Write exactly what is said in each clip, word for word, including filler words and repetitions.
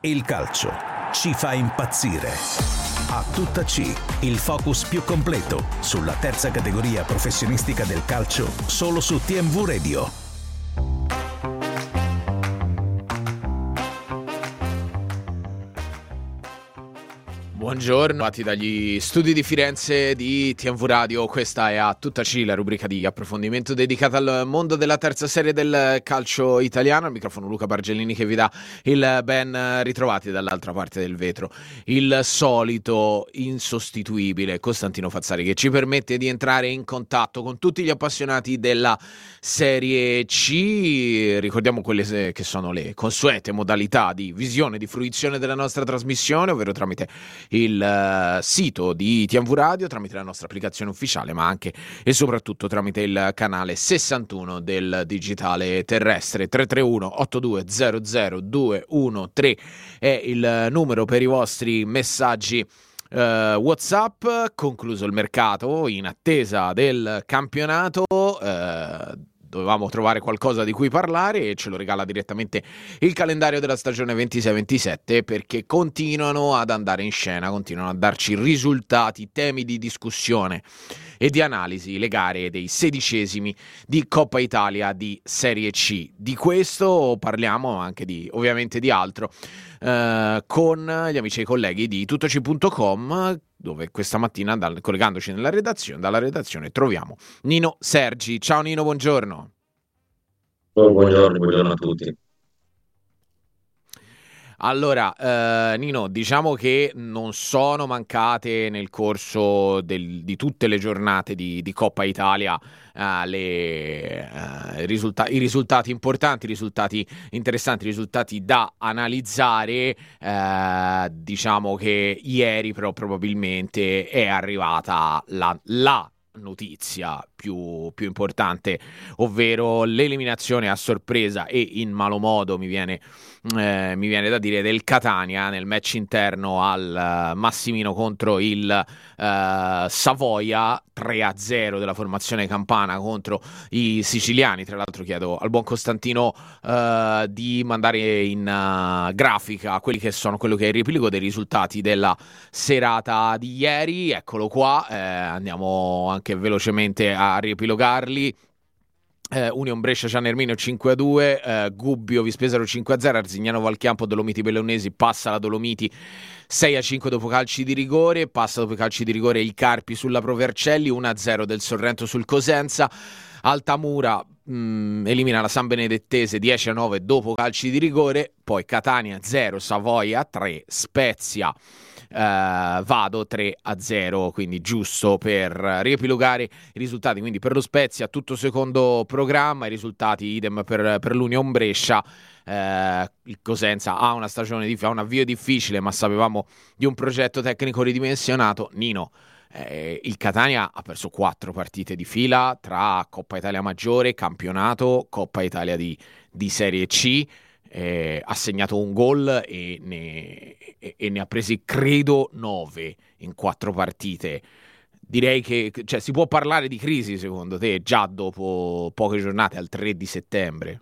Il calcio ci fa impazzire. A tutta C, il focus più completo sulla terza categoria professionistica del calcio, solo su T M V Radio. Buongiorno, fatti dagli studi di Firenze di T M V Radio. Questa è A Tutta C, la rubrica di approfondimento dedicata al mondo della terza serie del calcio italiano. Al microfono Luca Bargellini che vi dà il ben ritrovati dall'altra parte del vetro. Il solito, insostituibile Costantino Fazzari, che ci permette di entrare in contatto con tutti gli appassionati della Serie C. Ricordiamo quelle che sono le consuete modalità di visione, di fruizione della nostra trasmissione, ovvero tramite il uh, sito di T M V Radio, tramite la nostra applicazione ufficiale, ma anche e soprattutto tramite il canale sessantuno del digitale terrestre. Tre tre uno otto due zero zero due uno tre è il numero per i vostri messaggi uh, WhatsApp. Concluso il mercato, in attesa del campionato, uh, dovevamo trovare qualcosa di cui parlare e ce lo regala direttamente il calendario della stagione ventisei ventisette, perché continuano ad andare in scena, continuano a darci risultati, temi di discussione e di analisi le gare dei sedicesimi di Coppa Italia di Serie C. Di questo parliamo, anche di ovviamente di altro, eh, con gli amici e colleghi di tuttoci punto com, dove questa mattina, dal, collegandoci nella redazione, dalla redazione, troviamo Nino Sergi. Ciao Nino, buongiorno. Oh, buongiorno, buongiorno a tutti. Allora, eh, Nino, diciamo che non sono mancate nel corso del, di tutte le giornate di, di Coppa Italia eh, le, eh, risulta- i risultati importanti, i risultati interessanti, i risultati da analizzare. Eh, diciamo che ieri però probabilmente è arrivata la, la notizia più, più importante, ovvero l'eliminazione a sorpresa e in malo modo, mi viene, eh, mi viene da dire, del Catania nel match interno al uh, Massimino contro il uh, Savoia. Tre a zero della formazione campana contro i siciliani. Tra l'altro chiedo al buon Costantino uh, di mandare in uh, grafica quelli che sono quello che è il riepilogo dei risultati della serata di ieri. Eccolo qua, eh, andiamo anche velocemente a riepilogarli. Eh, Union Brescia Ciano Erminio cinque a due, eh, Gubbio Vispesaro cinque a zero, Arzignano Valchiampo Dolomiti Bellunesi passa la Dolomiti sei a cinque dopo calci di rigore, passa dopo i calci di rigore il Carpi sulla Provercelli, uno a zero del Sorrento sul Cosenza. Altamura mh, elimina la San Benedettese dieci a nove dopo calci di rigore, poi Catania zero, Savoia tre, Spezia Uh, Vado tre a zero, quindi giusto per riepilogare i risultati. Quindi per lo Spezia tutto secondo programma, i risultati idem per, per l'Union Brescia. Uh, il Cosenza ha una stagione di, ha un avvio difficile, ma sapevamo di un progetto tecnico ridimensionato. Nino, eh, il Catania ha perso quattro partite di fila tra Coppa Italia Maggiore, campionato, Coppa Italia di, di Serie C. Eh, ha segnato un gol e ne, e, e ne ha presi credo nove in quattro partite. Direi che, cioè, si può parlare di crisi secondo te già dopo poche giornate, al tre di settembre?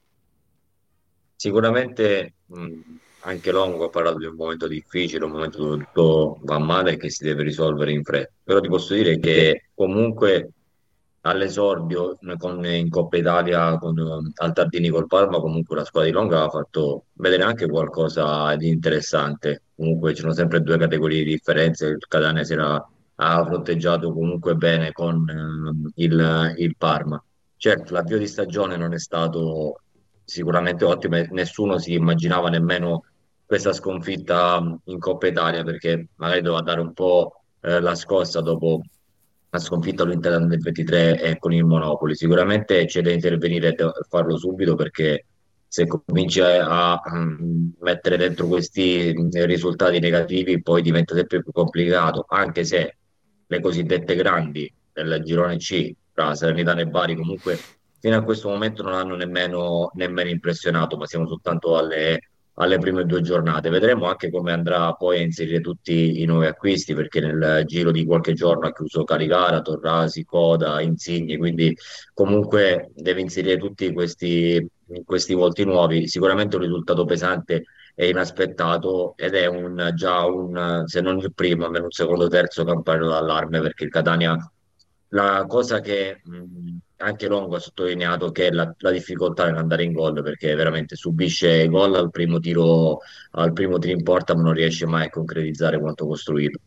Sicuramente mh, anche Longo ha parlato di un momento difficile, un momento dove tutto va male e che si deve risolvere in fretta. Però ti posso dire che comunque all'esordio con- in Coppa Italia con eh, Altardini col Parma, comunque la squadra di Longa ha fatto vedere anche qualcosa di interessante. Comunque ci sono sempre due categorie di differenze. Il Catania si era, ha fronteggiato comunque bene con ehm, il, il Parma. Certo, l'avvio di stagione non è stato sicuramente ottimo e nessuno si immaginava nemmeno questa sconfitta mh, in Coppa Italia, perché magari doveva dare un po' eh, la scossa dopo la sconfitta all'interno del ventitré e con il Monopoli. Sicuramente c'è da intervenire e da farlo subito, perché se cominci a, a mm, mettere dentro questi mm, risultati negativi poi diventa sempre più complicato, anche se le cosiddette grandi del girone C, tra Salernitana e Bari, comunque fino a questo momento non hanno nemmeno, nemmeno impressionato, ma siamo soltanto alle alle prime due giornate. Vedremo anche come andrà poi a inserire tutti i nuovi acquisti, perché nel giro di qualche giorno ha chiuso Carigara, Torrasi, Coda, Insigne, quindi comunque deve inserire tutti questi, questi volti nuovi. Sicuramente un risultato pesante è inaspettato ed è un, già un, se non il primo, almeno un secondo o terzo campanello d'allarme, perché il Catania, la cosa che mh, anche Longo ha sottolineato, che è la, la difficoltà nell'andare in gol, perché veramente subisce gol al primo tiro, al primo tiro in porta, ma non riesce mai a concretizzare quanto costruito.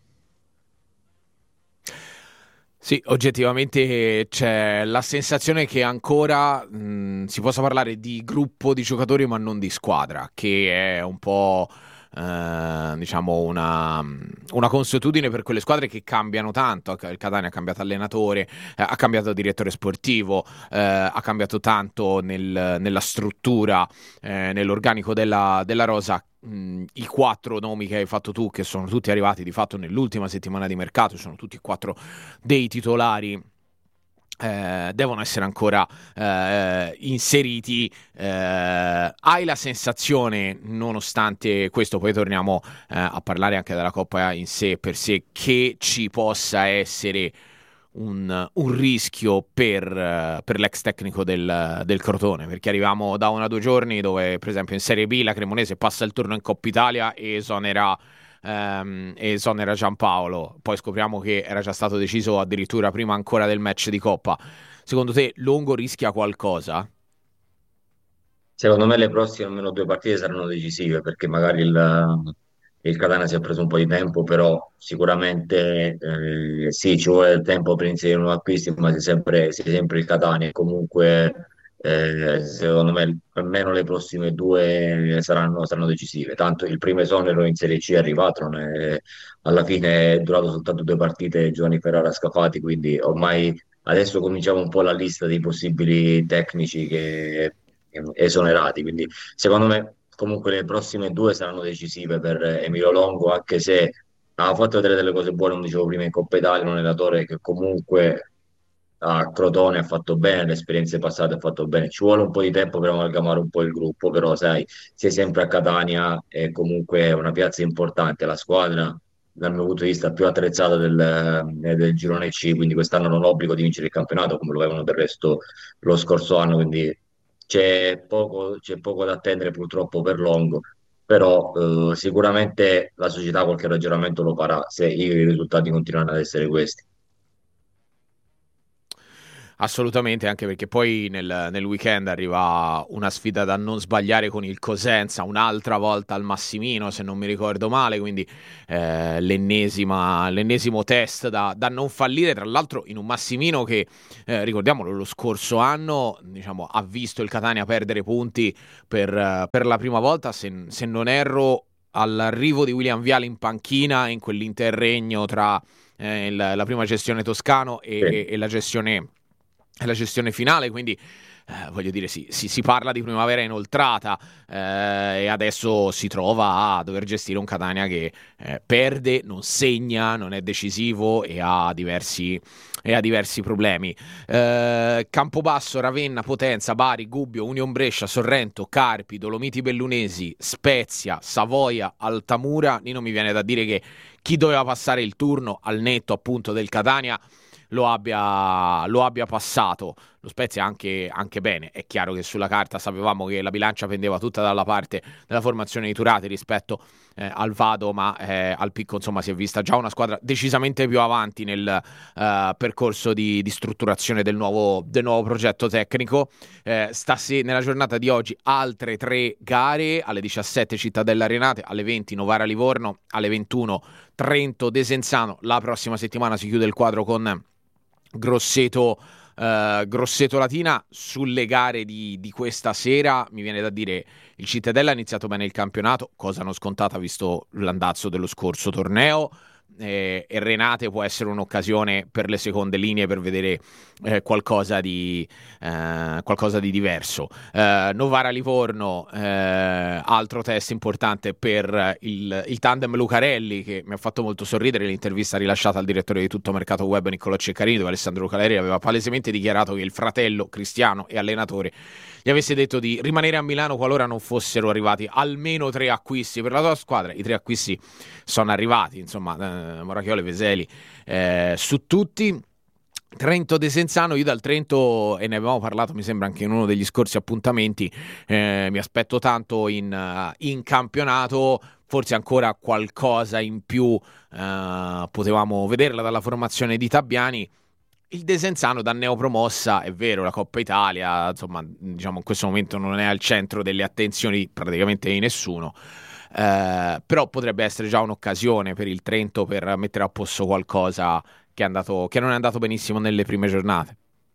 Sì, oggettivamente c'è la sensazione che ancora mh, si possa parlare di gruppo di giocatori ma non di squadra, che è un po' eh, diciamo una, una consuetudine per quelle squadre che cambiano tanto. Il Catania ha cambiato allenatore, eh, ha cambiato direttore sportivo, eh, ha cambiato tanto nel- nella struttura, eh, nell'organico della, della rosa. Mh, I quattro nomi che hai fatto tu, che sono tutti arrivati di fatto nell'ultima settimana di mercato, sono tutti e quattro dei titolari, eh, devono essere ancora eh, inseriti. Eh, hai la sensazione, nonostante questo, poi torniamo eh, a parlare anche della Coppa in sé per sé, che ci possa essere un, un rischio per, eh, per l'ex tecnico del, del Crotone, perché arriviamo da una o due giorni dove, per esempio, in Serie B la Cremonese passa il turno in Coppa Italia e esonera, ehm, esonera Giampaolo. Poi scopriamo che era già stato deciso addirittura prima ancora del match di Coppa. Secondo te Longo rischia qualcosa? Secondo me le prossime almeno due partite saranno decisive, perché magari il, il Catania si è preso un po' di tempo, però sicuramente eh, sì, ci vuole del tempo per inserire nuovi acquisti, ma sei sempre, sei sempre il Catania e comunque eh, secondo me almeno le prossime due saranno, saranno decisive. Tanto il primo esonero in Serie C è arrivato, non è- alla fine è durato soltanto due partite Giovanni Ferrara Scafati, quindi ormai adesso cominciamo un po' la lista dei possibili tecnici che esonerati, quindi secondo me comunque le prossime due saranno decisive per Emilio Longo, anche se ha fatto vedere delle cose buone, come dicevo prima, in Coppa Italia, un allenatore che comunque a Crotone ha fatto bene, le esperienze passate ha fatto bene, ci vuole un po' di tempo per amalgamare un po' il gruppo, però sai, sei sempre a Catania, è comunque una piazza importante, la squadra dal mio punto di vista più attrezzata del, eh, del girone C, quindi quest'anno non ho obbligo di vincere il campionato come lo avevano del resto lo scorso anno, quindi c'è poco, c'è poco da attendere purtroppo per Longo, però eh, sicuramente la società qualche ragionamento lo farà se i risultati continuano ad essere questi. Assolutamente, anche perché poi nel, nel weekend arriva una sfida da non sbagliare con il Cosenza, un'altra volta al Massimino, se non mi ricordo male, quindi eh, l'ennesima, l'ennesimo test da, da non fallire, tra l'altro in un Massimino che, eh, ricordiamolo, lo scorso anno diciamo, ha visto il Catania perdere punti per, eh, per la prima volta, se, se non erro, all'arrivo di William Viale in panchina in quell'interregno tra eh, il- la prima gestione Toscano e, Sì. e- e la gestione è la gestione finale, quindi eh, voglio dire, sì, si, si parla di primavera inoltrata eh, e adesso si trova a dover gestire un Catania che eh, perde, non segna, non è decisivo e ha diversi, e ha diversi problemi. Eh, Campobasso, Ravenna, Potenza, Bari, Gubbio, Union Brescia, Sorrento, Carpi, Dolomiti Bellunesi, Spezia, Savoia, Altamura. Lì non mi viene da dire che chi doveva passare il turno al netto appunto del Catania lo abbia, lo abbia passato. Lo Spezia anche, anche bene. È chiaro che sulla carta sapevamo che la bilancia pendeva tutta dalla parte della formazione di Turati rispetto eh, al Vado, ma eh, al picco insomma si è vista già una squadra decisamente più avanti nel eh, percorso di, di strutturazione del nuovo, del nuovo progetto tecnico. Eh, stasera, nella giornata di oggi, altre tre gare: alle diciassette Cittadella Arenate, alle venti Novara Livorno, alle ventuno Trento Desenzano. La prossima settimana si chiude il quadro con Grosseto, eh, Grosseto Latina. Sulle gare di, di questa sera mi viene da dire il Cittadella ha iniziato bene il campionato, cosa non scontata visto l'andazzo dello scorso torneo, eh, e Renate può essere un'occasione per le seconde linee per vedere eh, qualcosa di eh, qualcosa di diverso. eh, Novara Livorno, eh, altro test importante per il, il tandem Lucarelli, che mi ha fatto molto sorridere l'intervista rilasciata al direttore di Tutto Mercato Web Niccolò Ceccarini, dove Alessandro Lucarelli aveva palesemente dichiarato che il fratello Cristiano e allenatore gli avesse detto di rimanere a Milano qualora non fossero arrivati almeno tre acquisti per la tua squadra. I tre acquisti sono arrivati, insomma, eh, Moracchioli, Veseli, eh, su tutti. Trento-Desenzano, io dal Trento, e ne avevamo parlato mi sembra anche in uno degli scorsi appuntamenti, eh, mi aspetto tanto in, uh, in campionato, forse ancora qualcosa in più uh, potevamo vederla dalla formazione di Tabiani. Il Desenzano da neopromossa, è vero, la Coppa Italia, insomma, diciamo in questo momento non è al centro delle attenzioni praticamente di nessuno, eh, però potrebbe essere già un'occasione per il Trento per mettere a posto qualcosa che è andato, che non è andato benissimo nelle prime giornate.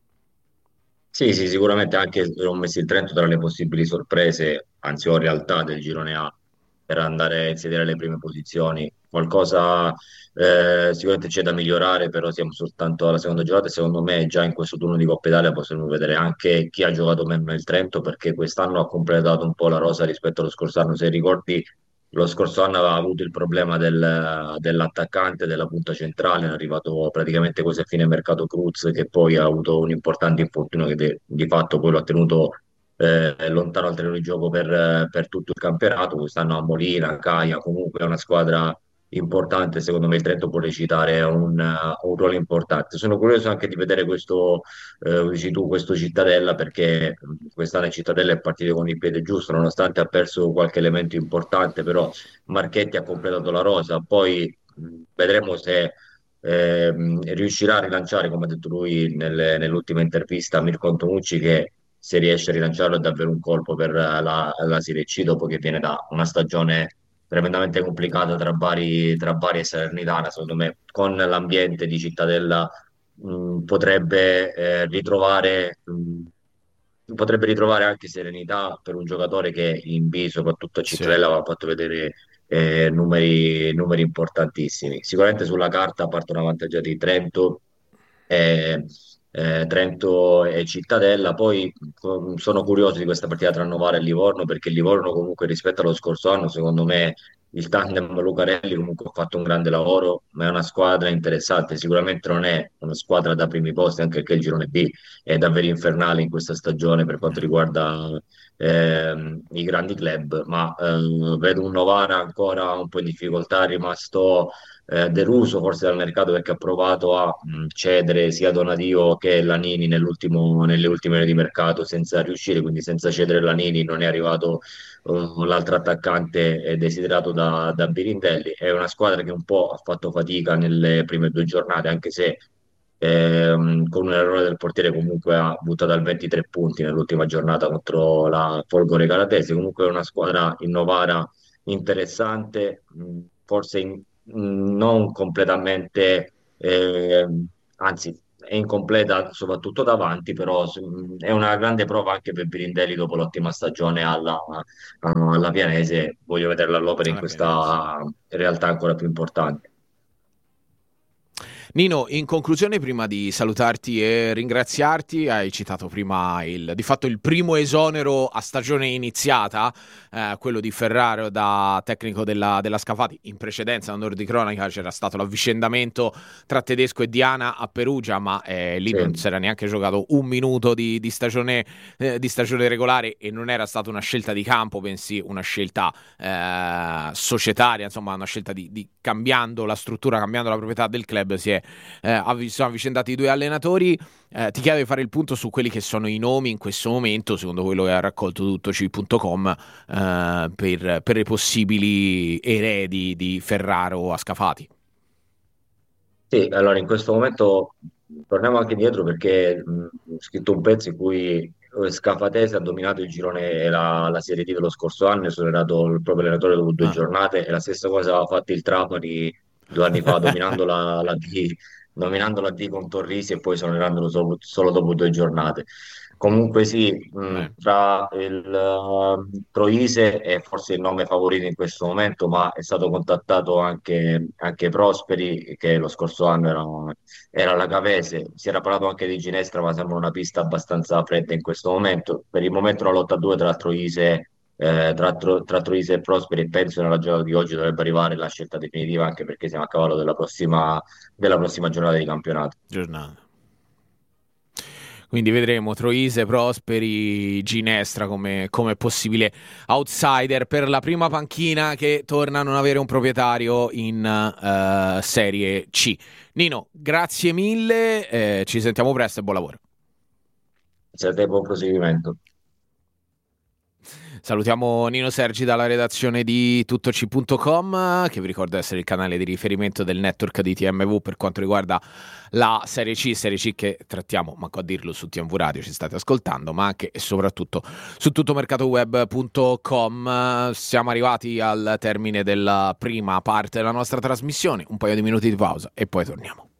Sì, sì, sicuramente anche ho messo il Trento tra le possibili sorprese, anzi o realtà del girone A per andare a insedere le prime posizioni. Qualcosa eh, sicuramente c'è da migliorare, però siamo soltanto alla seconda giornata e secondo me già in questo turno di Coppa Italia possiamo vedere anche chi ha giocato meno nel Trento perché quest'anno ha completato un po' la rosa rispetto allo scorso anno. Se ricordi, lo scorso anno aveva avuto il problema del- dell'attaccante della punta centrale, è arrivato praticamente quasi a fine mercato Cruz, che poi ha avuto un importante infortunio che de- di fatto poi lo ha tenuto eh, lontano dal terreno di gioco per, per tutto il campionato. Quest'anno a Molina, Caia, comunque è una squadra importante. Secondo me il Trento può recitare un, un ruolo importante. Sono curioso anche di vedere questo, eh, dici tu, questo Cittadella, perché quest'anno il Cittadella è partito con il piede giusto, nonostante ha perso qualche elemento importante, però Marchetti ha completato la rosa. Poi mh, vedremo se ehm, riuscirà a rilanciare, come ha detto lui nelle- nell'ultima intervista a Mirko Antonucci, che se riesce a rilanciarlo è davvero un colpo per la, la Serie C dopo che viene da una stagione tremendamente complicata tra Bari, tra Bari e Salernitana. Secondo me con l'ambiente di Cittadella mh, potrebbe eh, ritrovare mh, potrebbe ritrovare anche serenità per un giocatore che in B, soprattutto a Sì. Cittadella, aveva fatto vedere eh, numeri, numeri importantissimi. Sicuramente sulla carta partono avvantaggiati di Trento, eh, eh, Trento e Cittadella. Poi co- sono curioso di questa partita tra Novara e Livorno, perché il Livorno comunque rispetto allo scorso anno, secondo me il tandem Lucarelli comunque ha fatto un grande lavoro, ma è una squadra interessante. Sicuramente non è una squadra da primi posti, anche perché il girone B è davvero infernale in questa stagione per quanto riguarda ehm, i grandi club, ma ehm, vedo un Novara ancora un po' in difficoltà, è rimasto eh, deluso forse dal mercato perché ha provato a mh, cedere sia Donadio che Lanini nell'ultimo- nelle ultime ore di mercato senza riuscire, quindi senza cedere Lanini non è arrivato uh, l'altro attaccante eh, desiderato da, da Birindelli. È una squadra che un po' ha fatto fatica nelle prime due giornate, anche se ehm, con un errore del portiere comunque ha buttato al ventitré punti nell'ultima giornata contro la Folgore Galatese. Comunque è una squadra in Novara interessante, mh, forse in- mh, non completamente, ehm, anzi è incompleta soprattutto davanti, però mh, è una grande prova anche per Birindelli dopo l'ottima stagione alla, alla Pianese. Voglio vederla all'opera in Alla Pianese. questa realtà ancora più importante. Nino, in conclusione, prima di salutarti e ringraziarti, hai citato prima il, di fatto il primo esonero a stagione iniziata, eh, quello di Ferraro da tecnico della, della Scafati. In precedenza, a onore di cronaca, c'era stato l'avvicendamento tra Tedesco e Diana a Perugia, ma eh, lì Sì. non si era neanche giocato un minuto di, di stagione, eh, di stagione regolare e non era stata una scelta di campo, bensì una scelta eh, societaria, insomma una scelta di, di cambiando la struttura, cambiando la proprietà del club, si è eh, avvi- sono avvicendati i due allenatori. Eh, ti chiedo di fare il punto su quelli che sono i nomi in questo momento, secondo quello che ha raccolto tuttoci punto com, eh, per, per i possibili eredi di Ferraro a Scafati. Sì, allora in questo momento torniamo anche indietro perché mh, ho scritto un pezzo in cui eh, Scafatese ha dominato il girone e la, la Serie D dello scorso anno, è esonerato il proprio allenatore dopo due Ah. giornate e la stessa cosa aveva fatto il Trapani due anni fa dominando la, la D, dominando la D con Torrisi e poi esonerandolo solo, solo dopo due giornate. Comunque sì, mh, Beh, tra il uh, Troise è forse il nome favorito in questo momento, ma è stato contattato anche, anche Prosperi, che lo scorso anno era, era alla Cavese. Si era parlato anche di Ginestra, ma sembra una pista abbastanza fredda in questo momento. Per il momento una lotta a due tra Troise, eh, tra, Tro- tra Troise e Prosperi, e penso nella giornata di oggi dovrebbe arrivare la scelta definitiva, anche perché siamo a cavallo della prossima, della prossima giornata di campionato. giornata. Quindi vedremo Troise, Prosperi, Ginestra come, come possibile outsider per la prima panchina che torna a non avere un proprietario in uh, Serie C. Nino, grazie mille, eh, ci sentiamo presto e buon lavoro. Grazie a te, buon proseguimento. Salutiamo Nino Sergi dalla redazione di tuttoci punto com, che vi ricordo essere il canale di riferimento del network di T M V per quanto riguarda la Serie C, Serie C che trattiamo, manco a dirlo, su T M V Radio, ci state ascoltando, ma anche e soprattutto su tuttomercatoweb punto com. Siamo arrivati al termine della prima parte della nostra trasmissione, un paio di minuti di pausa e poi torniamo.